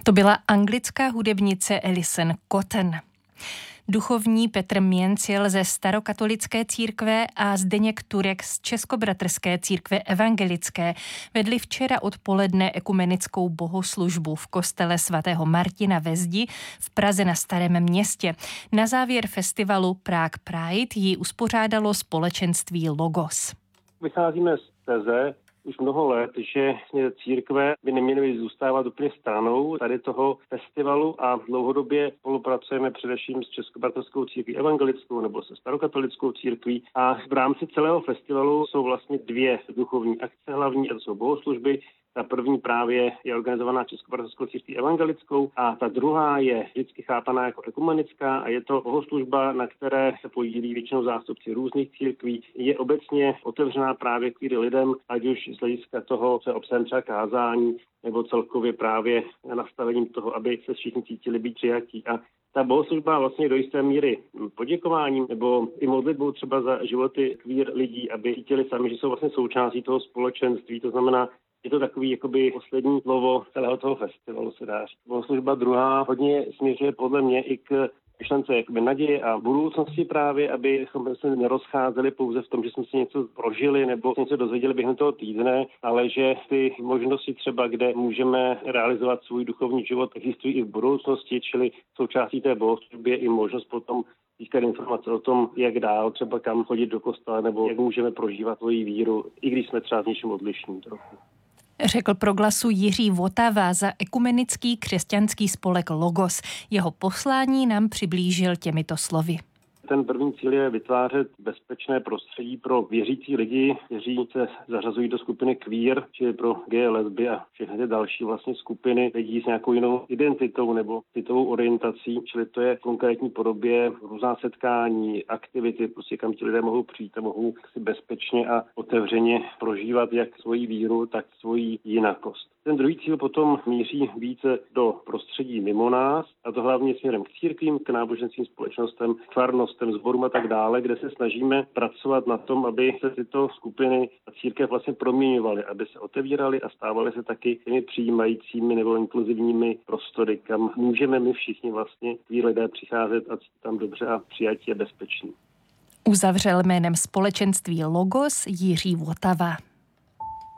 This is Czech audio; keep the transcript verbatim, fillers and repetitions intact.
To byla anglická hudebnice Alison Cotton. Duchovní Petr Měncil ze starokatolické církve a Zdeněk Turek z Českobratrské církve evangelické vedli včera odpoledne ekumenickou bohoslužbu v kostele svatého Martina ve Zdi v Praze na Starém Městě. Na závěr festivalu Prague Pride ji uspořádalo společenství Logos. Vycházíme z teze už mnoho let, že církve by neměly zůstávat úplně stranou tady toho festivalu a dlouhodobě spolupracujeme především s Českobratrskou církví evangelickou nebo se starokatolickou církví a v rámci celého festivalu jsou vlastně dvě duchovní akce hlavní, a to jsou bohoslužby. Ta první právě je organizovaná Českobratrskou církví evangelickou a ta druhá je vždycky chápaná jako ekumenická a je to bohoslužba, na které se podílí většinou zástupci různých církví. Je obecně otevřená právě k lidem, ať už z hlediska toho, co je obsahem třeba kázání, nebo celkově právě nastavením toho, aby se všichni cítili být přijatí. A ta bohoslužba vlastně do jisté míry poděkováním nebo i modlitbou třeba za životy queer lidí, aby cítili sami, že jsou vlastně součástí toho společenství. To znamená, je to takový jakoby poslední slovo celého toho festivalu, se dá říct. Bohoslužba druhá hodně směřuje podle mě i k myšlence jakoby naděje a budoucnosti právě, abychom se nerozcházeli pouze v tom, že jsme si něco prožili nebo něco dozvěděli během toho týdne, ale že ty možnosti třeba, kde můžeme realizovat svůj duchovní život, existují i v budoucnosti, čili součástí té bohoslužby je i možnost potom získat informace o tom, jak dál, třeba kam chodit do kostela nebo jak můžeme prožívat svoji víru, i když jsme třeba s něčím odlišní trochu. Řekl pro Glasu Jiří Votava za ekumenický křesťanský spolek Logos. Jeho poslání nám přiblížil těmito slovy. Ten první cíl je vytvářet bezpečné prostředí pro věřící lidi, kteří se zařazují do skupiny queer, čili pro gay, lesby a všechny ty další vlastně skupiny lidí s nějakou jinou identitou nebo citovou orientací, čili to je v konkrétní podobě různá setkání, aktivity, prostě kam ti lidé mohou přijít a mohou si bezpečně a otevřeně prožívat jak svoji víru, tak svoji jinakost. Ten druhý cíl potom míří více do prostředí mimo nás, a to hlavně směrem k církvím, k náboženským společnostem, k farnostem, sborům a tak dále, kde se snažíme pracovat na tom, aby se tyto skupiny a církev vlastně proměňovaly, aby se otevíraly a stávaly se taky těmi přijímajícími nebo inkluzivními prostory, kam můžeme my všichni vlastně tí lidé přicházet a tam dobře a přijatí a bezpeční. Uzavřel jménem společenství Logos Jiří Votava.